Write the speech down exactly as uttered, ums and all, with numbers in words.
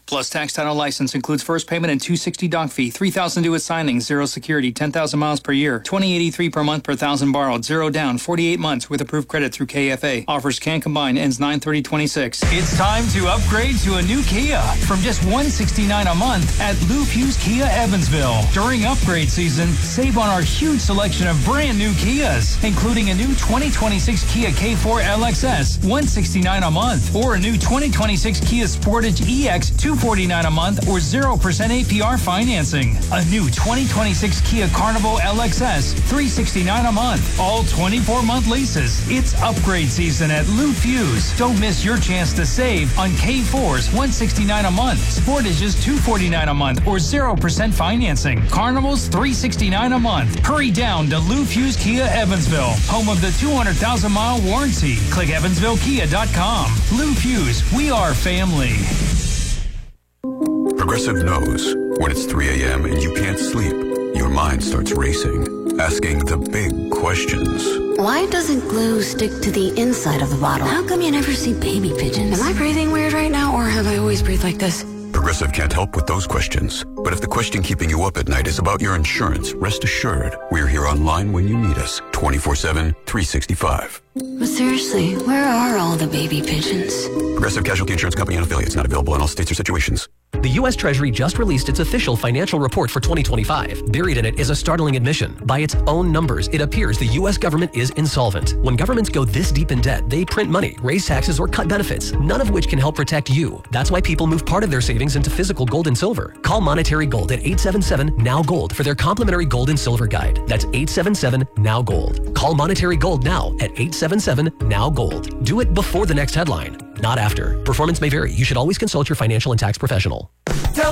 Plus tax title license includes first payment and two hundred sixty doc fee, three thousand due at signing, zero security, ten thousand miles per year, twenty eighty-three per month per thousand borrowed, zero down, forty-eight months with approved credit through K F A. Offers can combine, ends nine thirty twenty-six. It's time to upgrade to a new Kia from just one hundred sixty-nine dollars a month at Lou Fusz Kia Evansville. During upgrade season, save on our huge selection of brand new Kias, including a new twenty twenty-six Kia K four L X S, one hundred sixty-nine dollars a month, or a new twenty twenty-six Kia Sportage E X, two hundred forty-nine dollars a month, or zero percent A P R financing. A new twenty twenty-six Kia Carnival L X S, three hundred sixty-nine dollars a month, all twenty-four month leases. It's upgrade season at Lou Fusz. Don't miss your chance to save on K fours, one hundred sixty-nine dollars a month, Sportages, two hundred forty-nine dollars a month, or zero percent financing. Carnivals, three hundred sixty-nine dollars a month. Hurry down to Lou Fusz Kia Evansville, home of the two hundred thousand mile warranty. Click evansville kia dot com. Lou Fusz, we are family. Progressive knows when it's three a.m. and you can't sleep, your mind starts racing, asking the big questions. Why doesn't glue stick to the inside of the bottle? How come you never see baby pigeons? Am I breathing weird right now, or have I always breathed like this? Progressive can't help with those questions. But if the question keeping you up at night is about your insurance, rest assured, we're here online when you need us, twenty-four seven, three sixty-five. But seriously, where are all the baby pigeons? Progressive Casualty Insurance Company and affiliates, not available in all states or situations. The U S Treasury just released its official financial report for twenty twenty-five. Buried in it is a startling admission. By its own numbers, it appears the U S government is insolvent. When governments go this deep in debt, they print money, raise taxes, or cut benefits, none of which can help protect you. That's why people move part of their savings into physical gold and silver. Call Monetary Gold at eight seven seven, N O W Gold for their complimentary gold and silver guide. That's eight seven seven, N O W Gold. Call Monetary Gold now at eight seven seven, N O W Gold. Do it before the next headline, not after. Performance may vary. You should always consult your financial and tax professional.